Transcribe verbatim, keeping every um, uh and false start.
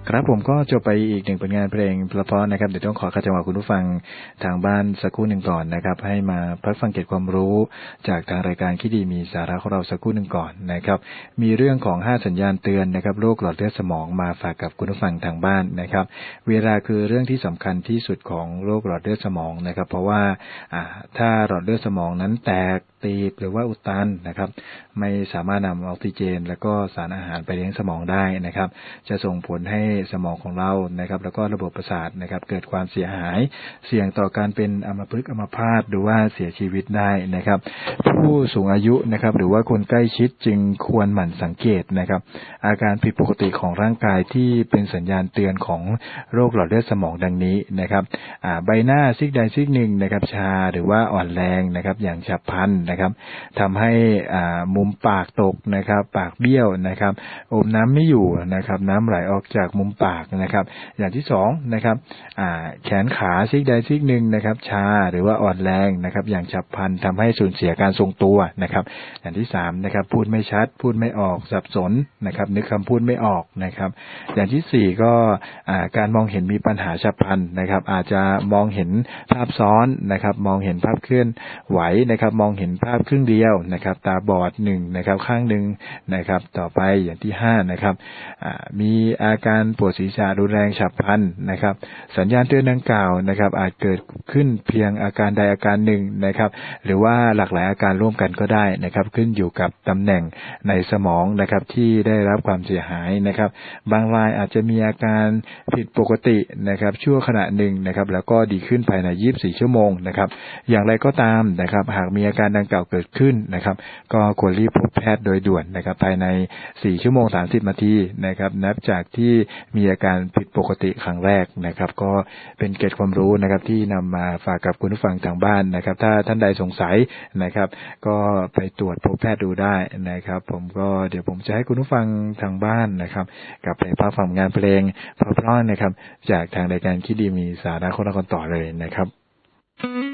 ครับผมก็จบไปอีกหนึ่งผลงานเพลงเพราะๆนะครับเดี๋ยวต้องขอขัดจังหวะคุณผู้ฟังทางบ้านสักครู่หนึ่งก่อนนะครับให้มาพักฟังเกร็ดความรู้จากทางรายการคิดดีมีสาระของเราสักครู่หนึ่งก่อนนะครับมีเรื่องของห้าสัญญาณเตือนนะครับโรคหลอดเลือดสมองมาฝากกับคุณผู้ฟังทางบ้านนะครับเวลาคือเรื่องที่สำคัญที่สุดของโรคหลอดเลือดสมองนะครับเพราะว่าอ่าถ้าหลอดเลือดสมองนั้นแตกตีบหรือว่าอุดตันนะครับไม่สามารถนำออกซิเจนแล้วก็สารอาหารไปเลี้ยงสมองได้นะครับจะส่งผลให้สมองของเรานะครับแล้วก็ระบบประสาทนะครับเกิดความเสียหายเสี่ยงต่อการเป็นอัมพฤกษ์อัมพาตหรือว่าเสียชีวิตได้นะครับผู้สูงอายุนะครับหรือว่าคนใกล้ชิดจึงควรหมั่นสังเกตนะครับอาการผิดปกติของร่างกายที่เป็นสัญญาณเตือนของโรคหลอดเลือดสมองดังนี้นะครับใบหน้าซีกใดซีกหนึ่งนะครับชาหรือว่าอ่อนแรงนะครับอย่างฉับพลันนะครับทำให้มุมปากตกนะครับปากเบี้ยวนะครับอมน้ำไม่อยู่นะครับน้ำไหลออกจากมุมปากนะครับอย่างที่สองนะครับแขนขาซีกใดซีกหนึ่งนะครับชาหรือว่าอ่อนแรงนะครับอย่างฉับพลันทำให้สูญเสียการทรงตัวนะครับอย่างที่สามนะครับพูดไม่ชัดพูดไม่ออกสับสนนะครับนึกคำพูดไม่ออกนะครับอย่างที่สี่ก็การมองเห็นมีปัญหาฉับพลันนะครับอาจจะมองเห็นภาพซ้อนนะครับมองเห็นภาพเคลื่อนไหวนะครับมองเห็นภาพครึ่งเดียวนะครับตาบอดหนึ่งนะครับข้างหนึ่งนะครับต่อไปอย่างที่ห้านะครับมีอาการปวดศีรษะรุนแรงฉับพลันนะครับสัญญาณเตือนดังกล่าวนะครับอาจเกิดขึ้นเพียงอาการใดอาการหนึ่งนะครับหรือว่าหลากหลายอาการร่วมกันก็ได้นะครับขึ้นอยู่กับตำแหน่งในสมองนะครับที่ได้รับความเสียหายนะครับบางรายอาจจะมีอาการผิดปกตินะครับชั่วขณะหนึ่งนะครับแล้วก็ดีขึ้นภายในยี่สิบสี่ชั่วโมงนะครับอย่างไรก็ตามนะครับหากมีอาการดังกล่าวเกิดขึ้นนะครับก็ควรรีบพบแพทย์โดยด่วนนะครับภายในสี่ชั่วโมงสามสิบนาทีนะครับนับจากที่มีอาการผิดปกติครั้งแรกนะครับก็เป็นเกร็ดความรู้นะครับที่นำมาฝากกับคุณผู้ฟังทางบ้านนะครับถ้าท่านใดสงสัยนะครับก็ไปตรวจพบแพทย์ดูได้นะครับผมก็เดี๋ยวผมจะให้คุณผู้ฟังทางบ้านนะครับกลับไปพักฟังงานเพลงเพราะๆนะครับจากทางรายการคิดดีมีสาระคนละคนต่อเลยนะครับ